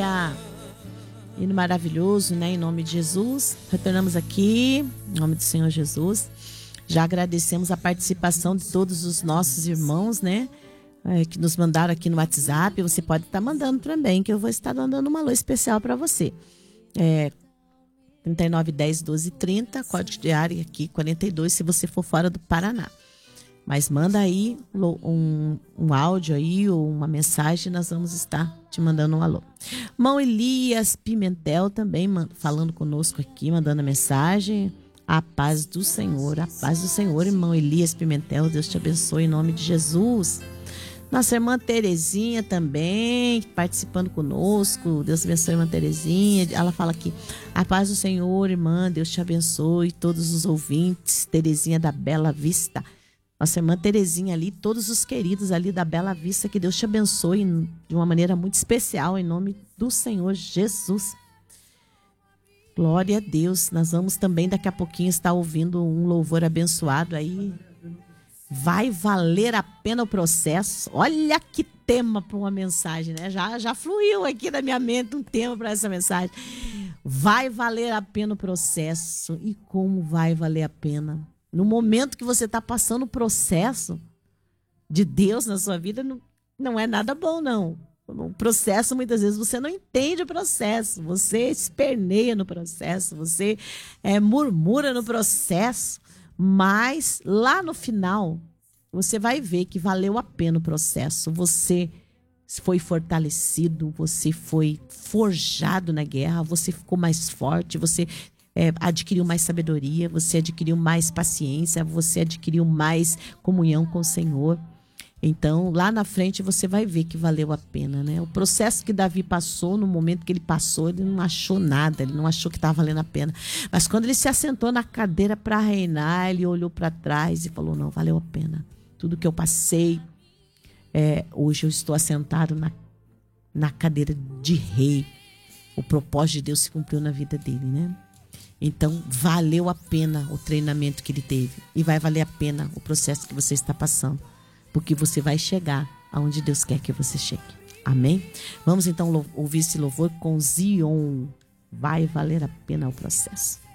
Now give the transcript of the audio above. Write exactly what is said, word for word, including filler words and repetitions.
Glória. Hino maravilhoso, né? Em nome de Jesus. Retornamos aqui, em nome do Senhor Jesus. Já agradecemos a participação de todos os nossos irmãos, né? É, que nos mandaram aqui no WhatsApp. Você pode estar mandando também, que eu vou estar mandando uma alô especial para você. É, trinta e nove, dez, doze, trinta, código de área aqui, quarenta e dois, se você for fora do Paraná. Mas manda aí um, um áudio aí ou uma mensagem, nós vamos estar te mandando um alô. Irmão Elias Pimentel também falando conosco aqui, mandando a mensagem. A paz do Senhor, a paz do Senhor, irmão Elias Pimentel, Deus te abençoe em nome de Jesus. Nossa irmã Terezinha também participando conosco, Deus abençoe, irmã Terezinha. Ela fala aqui, a paz do Senhor, irmã, Deus te abençoe, todos os ouvintes, Terezinha da Bela Vista. Nossa irmã Terezinha ali, todos os queridos ali da Bela Vista, que Deus te abençoe de uma maneira muito especial, em nome do Senhor Jesus. Glória a Deus. Nós vamos também daqui a pouquinho estar ouvindo um louvor abençoado aí. Vai valer a pena o processo. Olha que tema para uma mensagem, né? Já, já fluiu aqui na minha mente um tema para essa mensagem. Vai valer a pena o processo. E como vai valer a pena? No momento que você está passando o processo de Deus na sua vida, não, não é nada bom, não. O processo, muitas vezes, você não entende o processo. Você esperneia no processo, você é, murmura no processo. Mas lá no final, você vai ver que valeu a pena o processo. Você foi fortalecido, você foi forjado na guerra, você ficou mais forte, você... É, adquiriu mais sabedoria, você adquiriu mais paciência, você adquiriu mais comunhão com o Senhor. Então, lá na frente você vai ver que valeu a pena, né? O processo que Davi passou, no momento que ele passou, ele não achou nada, ele não achou que estava valendo a pena. Mas quando ele se assentou na cadeira para reinar, ele olhou para trás e falou, não, valeu a pena. Tudo que eu passei, é, hoje eu estou assentado na, na cadeira de rei. O propósito de Deus se cumpriu na vida dele, né? Então, valeu a pena o treinamento que ele teve. E vai valer a pena o processo que você está passando. Porque você vai chegar aonde Deus quer que você chegue. Amém? Vamos então ouvir esse louvor com Zion. Vai valer a pena o processo.